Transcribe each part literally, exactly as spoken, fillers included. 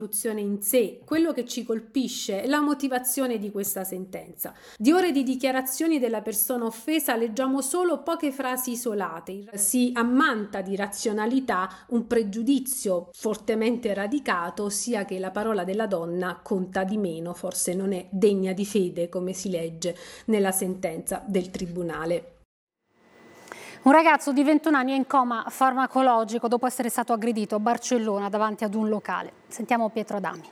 in sé, quello che ci colpisce è la motivazione di questa sentenza. Di ore di dichiarazioni della persona offesa leggiamo solo poche frasi isolate. Si ammanta di razionalità un pregiudizio fortemente radicato, ossia che la parola della donna conta di meno, forse non è degna di fede, come si legge nella sentenza del tribunale. Un ragazzo di ventuno anni è in coma farmacologico dopo essere stato aggredito a Barcellona davanti ad un locale. Sentiamo Pietro Adami.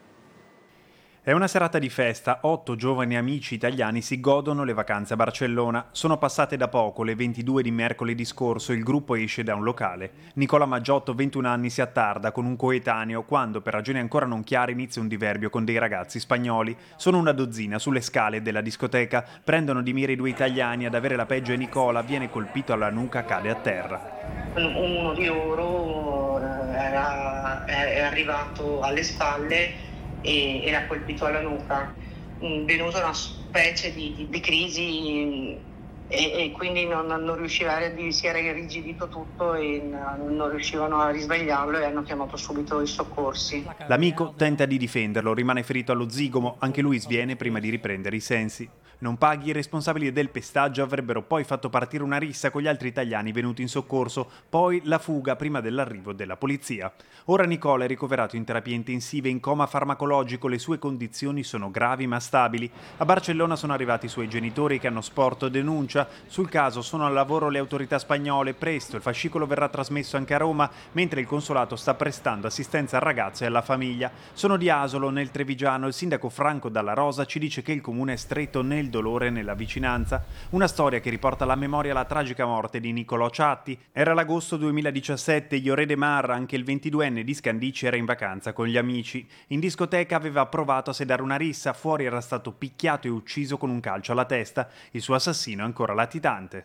È una serata di festa, otto giovani amici italiani si godono le vacanze a Barcellona. Sono passate da poco, le ventidue di mercoledì scorso, il gruppo esce da un locale. Nicola Maggiotto, ventuno anni, si attarda con un coetaneo quando, per ragioni ancora non chiare, inizia un diverbio con dei ragazzi spagnoli. Sono una dozzina, sulle scale della discoteca, prendono di mira i due italiani, ad avere la peggio è Nicola, viene colpito alla nuca, cade a terra. Uno di loro era, è arrivato alle spalle e, e l'ha colpito alla nuca, venuta una specie di, di, di crisi e, e quindi non, non riusciva a, si era irrigidito tutto e non riuscivano a risvegliarlo e hanno chiamato subito i soccorsi. L'amico tenta di difenderlo, rimane ferito allo zigomo, anche lui sviene prima di riprendere i sensi. Non paghi, i responsabili del pestaggio avrebbero poi fatto partire una rissa con gli altri italiani venuti in soccorso, poi la fuga prima dell'arrivo della polizia. Ora Nicola è ricoverato in terapia intensiva in coma farmacologico, le sue condizioni sono gravi ma stabili. A Barcellona sono arrivati i suoi genitori che hanno sporto denuncia. Sul caso sono al lavoro le autorità spagnole, presto il fascicolo verrà trasmesso anche a Roma, mentre il consolato sta prestando assistenza al ragazzo e alla famiglia. Sono di Asolo, nel Trevigiano, il sindaco Franco Dalla Rosa ci dice che il comune è stretto nel dolore e nella vicinanza. Una storia che riporta alla memoria la tragica morte di Niccolò Ciatti. Era l'agosto duemiladiciassette, Lloret de Mar, anche il ventiduenne di Scandicci era in vacanza con gli amici. In discoteca aveva provato a sedare una rissa, fuori era stato picchiato e ucciso con un calcio alla testa. Il suo assassino è ancora latitante.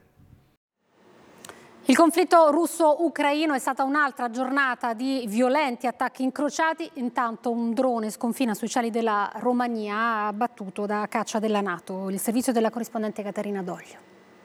Il conflitto russo-ucraino è stata un'altra giornata di violenti attacchi incrociati. Intanto un drone sconfina sui cieli della Romania, abbattuto da caccia della NATO. Il servizio della corrispondente Caterina Doglio.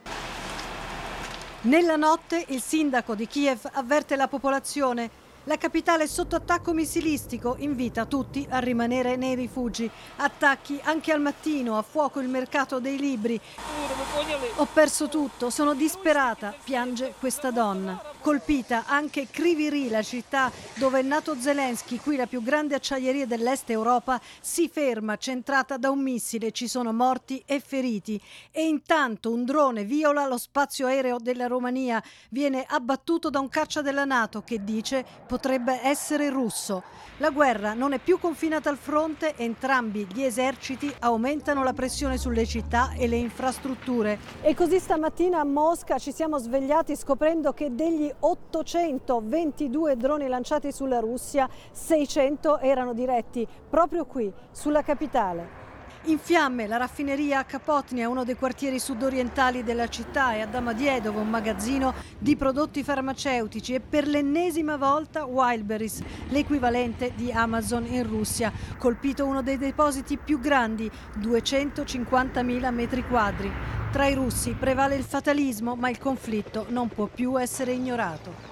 Nella notte il sindaco di Kiev avverte la popolazione. La capitale è sotto attacco missilistico, invita tutti a rimanere nei rifugi. Attacchi anche al mattino, a fuoco il mercato dei libri. Ho perso tutto, sono disperata, piange questa donna. Colpita anche Kryvyi Rih, la città dove è nato Zelensky, qui la più grande acciaieria dell'Est Europa, si ferma, centrata da un missile, ci sono morti e feriti. E intanto un drone viola lo spazio aereo della Romania, viene abbattuto da un caccia della NATO che dice potrebbe essere russo. La guerra non è più confinata al fronte, entrambi gli eserciti aumentano la pressione sulle città e le infrastrutture. E così stamattina a Mosca ci siamo svegliati scoprendo che degli ottocentoventidue droni lanciati sulla Russia, seicento erano diretti proprio qui, sulla capitale. In fiamme la raffineria a Kapotnia, uno dei quartieri sudorientali della città, e a Domodedovo un magazzino di prodotti farmaceutici, e per l'ennesima volta Wildberries, l'equivalente di Amazon in Russia, colpito uno dei depositi più grandi, duecentocinquantamila metri quadri. Tra i russi prevale il fatalismo, ma il conflitto non può più essere ignorato.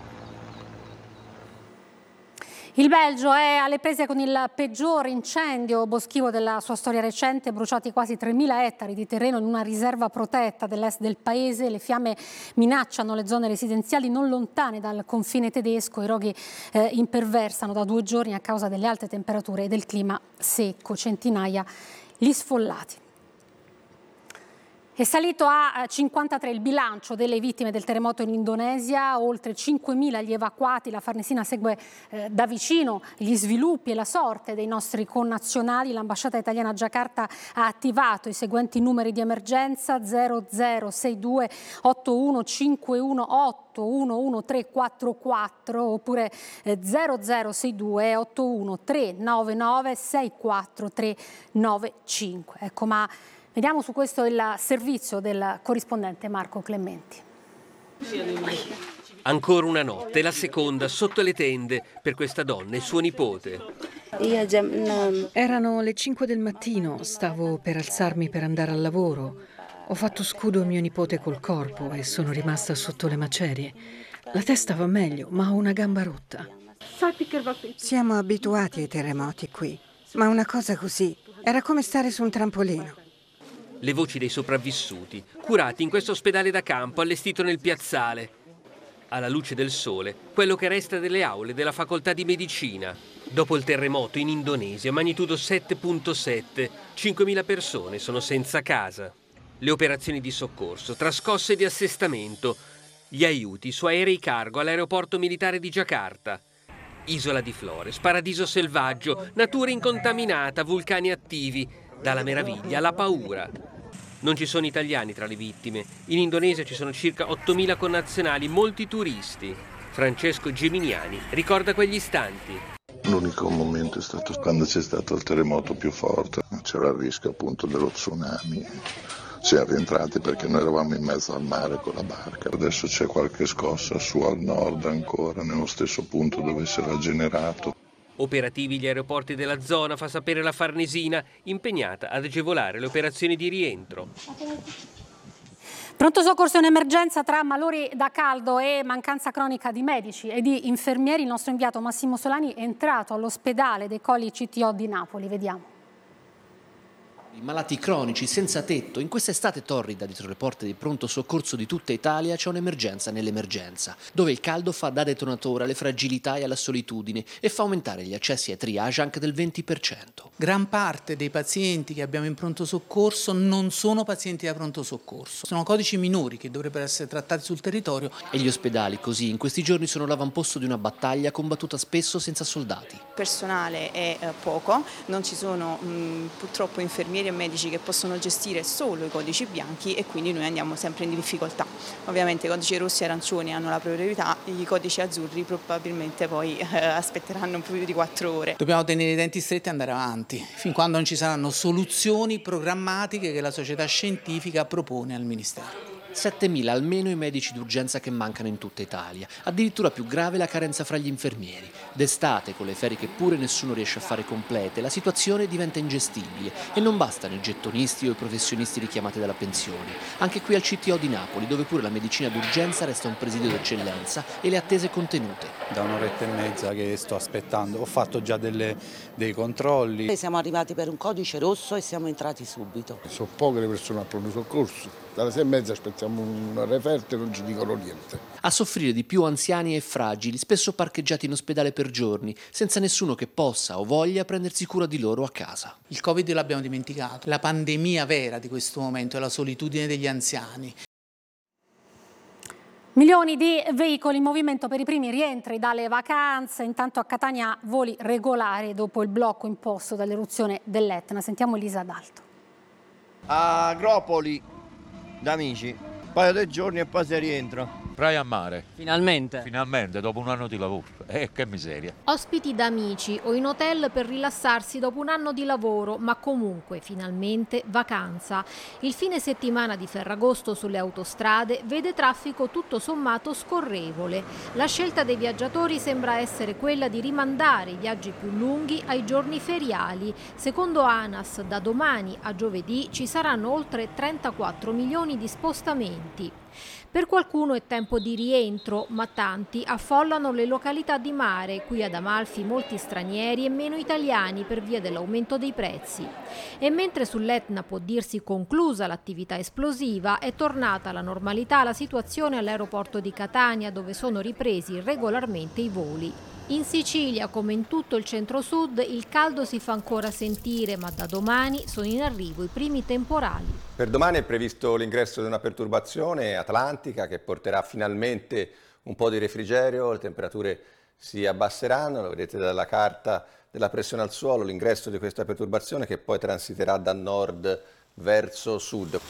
Il Belgio è alle prese con il peggior incendio boschivo della sua storia recente, bruciati quasi tremila ettari di terreno in una riserva protetta dell'est del paese. Le fiamme minacciano le zone residenziali non lontane dal confine tedesco. I roghi eh, imperversano da due giorni a causa delle alte temperature e del clima secco. Centinaia gli sfollati. È salito a cinquantatré il bilancio delle vittime del terremoto in Indonesia, oltre cinquemila gli evacuati. La Farnesina segue eh, da vicino gli sviluppi e la sorte dei nostri connazionali. L'ambasciata italiana a Giacarta ha attivato i seguenti numeri di emergenza: zero zero sei due otto uno cinque uno otto uno uno tre quattro quattro oppure eh, zero zero sei due otto uno tre nove nove sei quattro tre nove cinque. Ecco, ma vediamo su questo il servizio del corrispondente Marco Clementi. Ancora una notte, la seconda sotto le tende per questa donna e suo nipote. Erano le cinque del mattino, stavo per alzarmi per andare al lavoro. Ho fatto scudo a mio nipote col corpo e sono rimasta sotto le macerie. La testa va meglio, ma ho una gamba rotta. Siamo abituati ai terremoti qui, ma una cosa così era come stare su un trampolino. Le voci dei sopravvissuti, curati in questo ospedale da campo allestito nel piazzale. Alla luce del sole, quello che resta delle aule della facoltà di medicina. Dopo il terremoto in Indonesia, magnitudo sette virgola sette, cinquemila persone sono senza casa. Le operazioni di soccorso, trascosse di assestamento, gli aiuti su aerei cargo all'aeroporto militare di Giacarta. Isola di Flores, paradiso selvaggio, natura incontaminata, vulcani attivi, dalla meraviglia alla paura. Non ci sono italiani tra le vittime. In Indonesia ci sono circa ottomila connazionali, molti turisti. Francesco Geminiani ricorda quegli istanti. L'unico momento è stato quando c'è stato il terremoto più forte. C'era il rischio appunto dello tsunami. Siamo rientrati perché noi eravamo in mezzo al mare con la barca. Adesso c'è qualche scossa su al nord ancora, nello stesso punto dove si era generato. Operativi gli aeroporti della zona, fa sapere la Farnesina, impegnata ad agevolare le operazioni di rientro. Pronto soccorso in emergenza tra malori da caldo e mancanza cronica di medici e di infermieri. Il nostro inviato Massimo Solani è entrato all'ospedale dei Colli C T O di Napoli. Vediamo. Malati cronici, senza tetto. In quest'estate torrida dietro le porte di pronto soccorso di tutta Italia c'è un'emergenza nell'emergenza, dove il caldo fa da detonatore alle fragilità e alla solitudine e fa aumentare gli accessi ai triage anche del venti per cento. Gran parte dei pazienti che abbiamo in pronto soccorso non sono pazienti da pronto soccorso, sono codici minori che dovrebbero essere trattati sul territorio. E gli ospedali così in questi giorni sono l'avamposto di una battaglia combattuta spesso senza soldati. Personale è eh, poco, non ci sono mh, purtroppo infermieri e medici che possono gestire solo i codici bianchi e quindi noi andiamo sempre in difficoltà. Ovviamente i codici rossi e arancioni hanno la priorità, i codici azzurri probabilmente poi eh, aspetteranno più di quattro ore. Dobbiamo tenere i denti stretti e andare avanti, fin quando non ci saranno soluzioni programmatiche che la società scientifica propone al Ministero. settemila almeno i medici d'urgenza che mancano in tutta Italia. Addirittura più grave la carenza fra gli infermieri. D'estate, con le ferie che pure nessuno riesce a fare complete, la situazione diventa ingestibile e non bastano i gettonisti o i professionisti richiamati dalla pensione. Anche qui al C T O di Napoli, dove pure la medicina d'urgenza resta un presidio d'eccellenza e le attese contenute. Da un'oretta e mezza che sto aspettando, ho fatto già delle, dei controlli. Siamo arrivati per un codice rosso e siamo entrati subito. Sono poche le persone al pronto soccorso. Dalle sei e mezza aspettiamo un referto e non ci dicono niente. A soffrire di più anziani e fragili, spesso parcheggiati in ospedale per giorni, senza nessuno che possa o voglia prendersi cura di loro a casa. Il Covid l'abbiamo dimenticato. La pandemia vera di questo momento è la solitudine degli anziani. Milioni di veicoli in movimento per i primi rientri dalle vacanze. Intanto a Catania voli regolari dopo il blocco imposto dall'eruzione dell'Etna. Sentiamo Elisa D'Alto. A Agropoli, da amici, un paio di giorni e poi si rientra. Praia a mare. Finalmente? Finalmente, dopo un anno di lavoro. Eh, che miseria. Ospiti da amici o in hotel per rilassarsi dopo un anno di lavoro, ma comunque finalmente vacanza. Il fine settimana di Ferragosto sulle autostrade vede traffico tutto sommato scorrevole. La scelta dei viaggiatori sembra essere quella di rimandare i viaggi più lunghi ai giorni feriali. Secondo ANAS, da domani a giovedì ci saranno oltre trentaquattro milioni di spostamenti. Per qualcuno è tempo di rientro, ma tanti affollano le località di mare, qui ad Amalfi molti stranieri e meno italiani per via dell'aumento dei prezzi. E mentre sull'Etna può dirsi conclusa l'attività esplosiva, è tornata alla normalità la situazione all'aeroporto di Catania, dove sono ripresi regolarmente i voli. In Sicilia, come in tutto il centro-sud, il caldo si fa ancora sentire, ma da domani sono in arrivo i primi temporali. Per domani è previsto l'ingresso di una perturbazione atlantica che porterà finalmente un po' di refrigerio, le temperature si abbasseranno, lo vedete dalla carta della pressione al suolo, l'ingresso di questa perturbazione che poi transiterà da nord verso sud.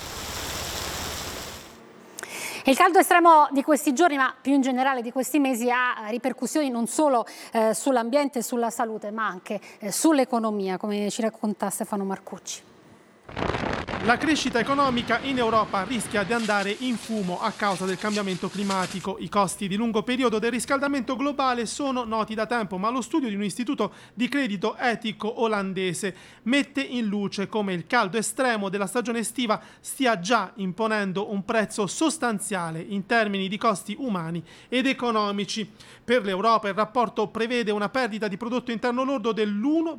Il caldo estremo di questi giorni, ma più in generale di questi mesi, ha ripercussioni non solo eh, sull'ambiente e sulla salute, ma anche eh, sull'economia, come ci racconta Stefano Marcucci. La crescita economica in Europa rischia di andare in fumo a causa del cambiamento climatico. I costi di lungo periodo del riscaldamento globale sono noti da tempo, ma lo studio di un istituto di credito etico olandese mette in luce come il caldo estremo della stagione estiva stia già imponendo un prezzo sostanziale in termini di costi umani ed economici. Per l'Europa il rapporto prevede una perdita di prodotto interno lordo dell'uno